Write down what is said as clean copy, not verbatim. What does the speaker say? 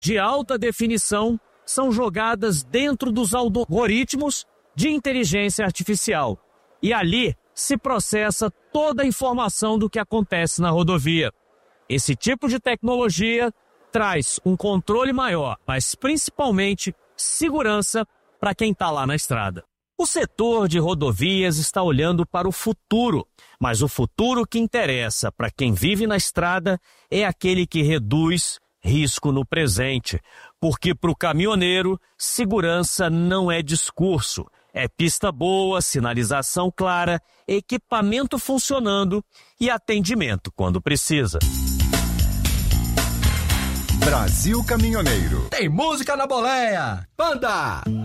de alta definição são jogadas dentro dos algoritmos de inteligência artificial. E ali se processa toda a informação do que acontece na rodovia. Esse tipo de tecnologia traz um controle maior, mas principalmente segurança para quem está lá na estrada. O setor de rodovias está olhando para o futuro, mas o futuro que interessa para quem vive na estrada é aquele que reduz risco no presente, porque para o caminhoneiro, segurança não é discurso, é pista boa, sinalização clara, equipamento funcionando e atendimento quando precisa. Brasil Caminhoneiro. Tem música na boleia. Banda!